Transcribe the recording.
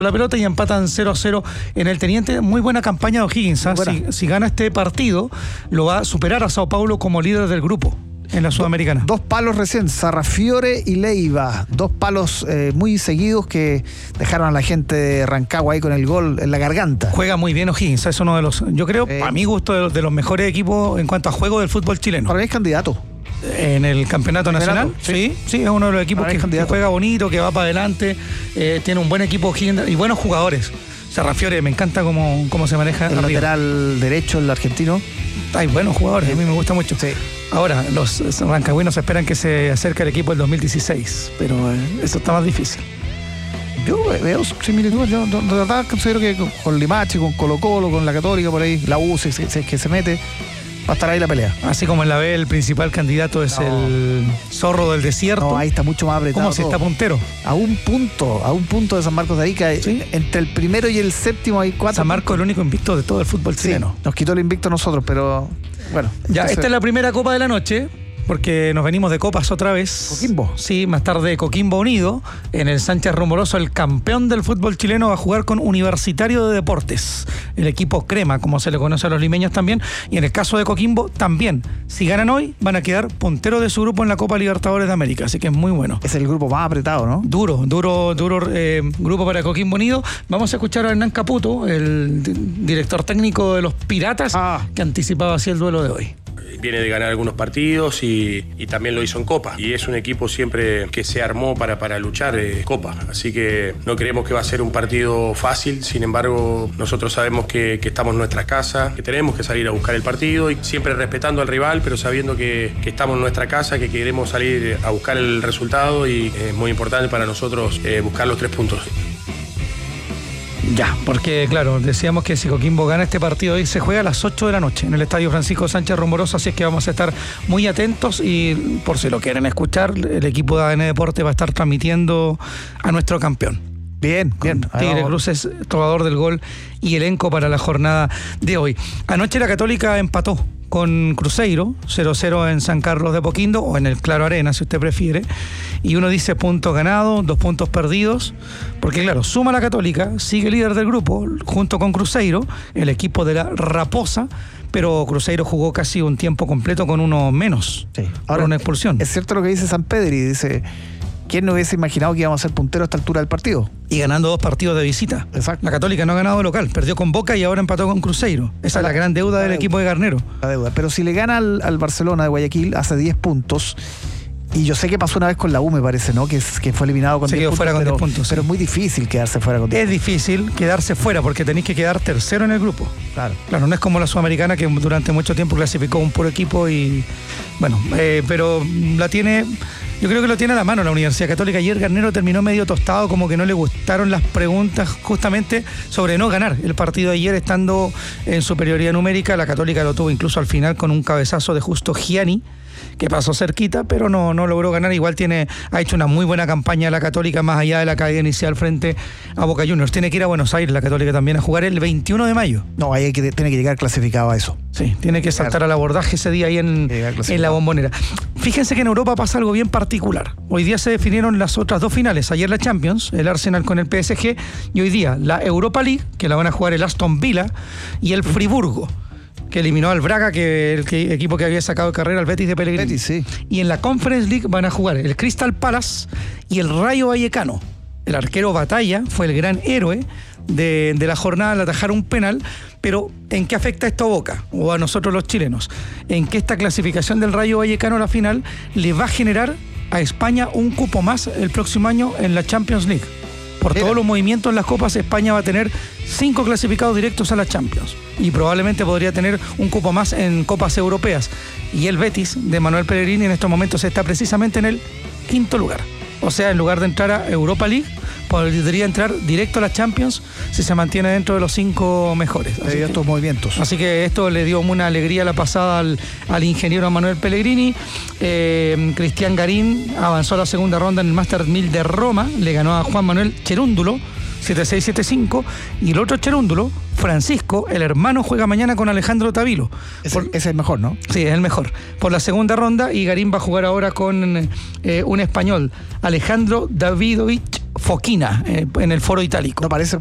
la pelota y empatan 0-0 en el Teniente. Muy buena campaña de O'Higgins. Si gana este partido, lo va a superar a Sao Paulo como líder del grupo en la Sudamericana. Dos palos recién, Sarrafiore y Leiva. Dos palos muy seguidos que dejaron a la gente de Rancagua ahí con el gol en la garganta. Juega muy bien O'Higgins. Es uno de los, yo creo, a mi gusto, de los mejores equipos en cuanto a juego del fútbol chileno. Para mí es candidato. En el campeonato nacional, sí, es uno de los equipos que juega bonito, que va para adelante, tiene un buen equipo O'Higgins y buenos jugadores. Sarrafiore, me encanta cómo se maneja el arriba. Lateral derecho, el argentino. Hay buenos jugadores, a mí me gusta mucho. Sí. Ahora, los rancagüinos esperan que se acerque al equipo del 2016, pero eso está más difícil. Yo veo similitudes. Yo de verdad considero que con Limache, con Colo-Colo, con la Católica por ahí, la U, si es que se mete, va a estar ahí la pelea. Así como en la B el principal candidato es el Zorro del Desierto. No, ahí está mucho más apretado. ¿Cómo se está puntero? A un punto de San Marcos de Arica. ¿Sí? Entre el primero y el séptimo hay 4. San Marcos es el único invicto de todo el fútbol chileno. Nos quitó el invicto a nosotros, pero bueno. Ya, esta es la primera copa de la noche, porque nos venimos de copas otra vez. Coquimbo. Sí, más tarde Coquimbo Unido. En el Sánchez Rumoroso, el campeón del fútbol chileno va a jugar con Universitario de Deportes, el equipo crema, como se le conoce a los limeños también. Y en el caso de Coquimbo, también. Si ganan hoy, van a quedar punteros de su grupo en la Copa Libertadores de América. Así que es muy bueno. Es el grupo más apretado, ¿no? Duro grupo para Coquimbo Unido. Vamos a escuchar a Hernán Caputo, el director técnico de los Piratas, que anticipaba así el duelo de hoy. Viene de ganar algunos partidos y también lo hizo en Copa. Y es un equipo siempre que se armó para luchar Copa. Así que no creemos que va a ser un partido fácil. Sin embargo, nosotros sabemos que estamos en nuestra casa, que tenemos que salir a buscar el partido y siempre respetando al rival, pero sabiendo que estamos en nuestra casa, que queremos salir a buscar el resultado y es muy importante para nosotros buscar los 3 puntos. Ya, porque claro, decíamos que si Coquimbo gana este partido hoy se juega a las 8 de la noche en el Estadio Francisco Sánchez Rumoroso, así es que vamos a estar muy atentos y por si lo quieren escuchar, el equipo de ADN Deporte va a estar transmitiendo a nuestro campeón. Bien. Tigre Cruz es trovador del gol y elenco para la jornada de hoy. Anoche la Católica empató con Cruzeiro, 0-0 en San Carlos de Apoquindo, o en el Claro Arena, si usted prefiere. Y uno dice puntos ganados, 2 puntos perdidos, porque claro, suma la Católica, sigue líder del grupo, junto con Cruzeiro, el equipo de la Raposa, pero Cruzeiro jugó casi un tiempo completo con uno menos, por una expulsión. Es cierto lo que dice Sampedri, dice... ¿Quién no hubiese imaginado que íbamos a ser punteros a esta altura del partido? Y ganando 2 partidos de visita. Exacto. La Católica no ha ganado local, perdió con Boca y ahora empató con Cruzeiro. Esa es la gran deuda del equipo de Garnero. La deuda. Pero si le gana al Barcelona de Guayaquil, hace 10 puntos. Y yo sé que pasó una vez con la U, me parece, ¿no? Que fue eliminado con 10 puntos. Fuera con 10 puntos. Pero es muy difícil quedarse fuera con 10 puntos. Es difícil quedarse fuera porque tenéis que quedar tercero en el grupo. Claro, no es como la Sudamericana que durante mucho tiempo clasificó un puro equipo y... Bueno, pero la tiene... Yo creo que lo tiene a la mano la Universidad Católica. Ayer Garnero terminó medio tostado, como que no le gustaron las preguntas justamente sobre no ganar el partido de ayer estando en superioridad numérica. La Católica lo tuvo incluso al final con un cabezazo de Justo Gianni, que pasó cerquita, pero no logró ganar. Igual ha hecho una muy buena campaña la Católica, más allá de la caída inicial frente a Boca Juniors. Tiene que ir a Buenos Aires la Católica también a jugar el 21 de mayo. No, ahí tiene que llegar clasificado a eso. Sí, tiene que saltar al abordaje ese día ahí en la Bombonera. Fíjense que en Europa pasa algo bien particular. Hoy día se definieron las otras 2 finales. Ayer la Champions, el Arsenal con el PSG, y hoy día la Europa League, que la van a jugar el Aston Villa y el Friburgo, que eliminó al Braga, que el equipo que había sacado de carrera al Betis de Pellegrini. Betis, sí. Y en la Conference League van a jugar el Crystal Palace y el Rayo Vallecano. El arquero Batalla fue el gran héroe de la jornada al atajar un penal, pero ¿en qué afecta esto a Boca o a nosotros los chilenos? En que esta clasificación del Rayo Vallecano a la final le va a generar a España un cupo más el próximo año en la Champions League. Por todos los movimientos en las copas, España va a tener 5 clasificados directos a la Champions y probablemente podría tener un cupo más en copas europeas. Y el Betis de Manuel Pellegrini en estos momentos está precisamente en el 5º lugar. O sea, en lugar de entrar a Europa League, podría entrar directo a la Champions si se mantiene dentro de los 5 mejores. Debido a estos movimientos. Así que esto le dio una alegría la pasada al ingeniero Manuel Pellegrini. Cristian Garín avanzó a la segunda ronda en el Master 1000 de Roma, le ganó a Juan Manuel Cherúndulo 7-6, 7-5, y el otro Cherúndulo, Francisco, el hermano, juega mañana con Alejandro Tavilo. Es el mejor, ¿no? Sí, es el mejor. Por la segunda ronda, y Garín va a jugar ahora con un español, Alejandro Davidovich Foquina, en el Foro Itálico. No parece